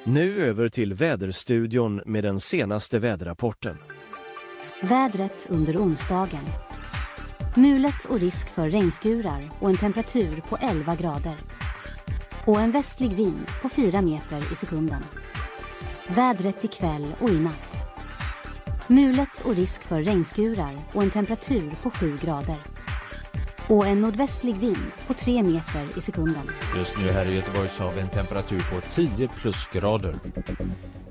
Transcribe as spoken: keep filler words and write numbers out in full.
Nu över till väderstudion med den senaste väderrapporten. Vädret under onsdagen. Mulet och risk för regnskurar och en temperatur på elva grader. Och en västlig vind på fyra meter i sekunden. Vädret ikväll och i natt. Mulet och risk för regnskurar och en temperatur på sju grader. Och en nordvästlig vind på tre meter i sekunden. Just nu här i Göteborg så har vi en temperatur på tio plusgrader.